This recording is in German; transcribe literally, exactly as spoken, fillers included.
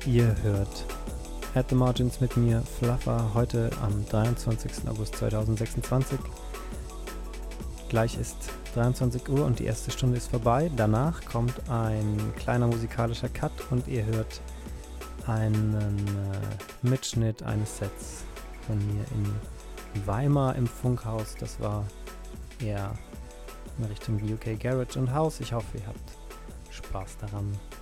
Ihr hört At the Margins mit mir, Fluffer, heute am dreiundzwanzigsten August zweitausendsechsundzwanzig. Gleich ist dreiundzwanzig Uhr und die erste Stunde ist vorbei. Danach kommt ein kleiner musikalischer Cut und ihr hört einen äh, Mitschnitt eines Sets von mir in Weimar im Funkhaus. Das war eher in Richtung U K Garage und House. Ich hoffe, ihr habt Spaß daran.